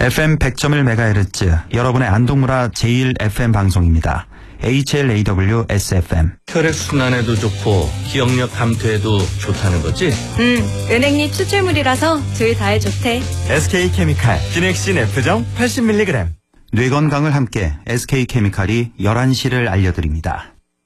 FM 100.1MHz 여러분의 안동문화 제1FM 방송입니다. HLAW-SFM. 혈액순환에도 좋고 기억력 감퇴에도 좋다는 거지? 은행잎 추출물이라서 둘 다에 좋대. SK케미칼 기넥신 F정 80mg. 뇌 건강을 함께 SK케미칼이 11시를 알려드립니다.